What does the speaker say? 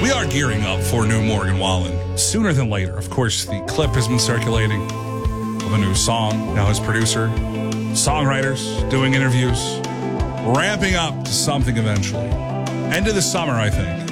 We are gearing up for new Morgan Wallen sooner than later. Of course, the clip has been circulating of a new song. Now his producer, songwriters, doing interviews, ramping up to something eventually. End of the summer, I think.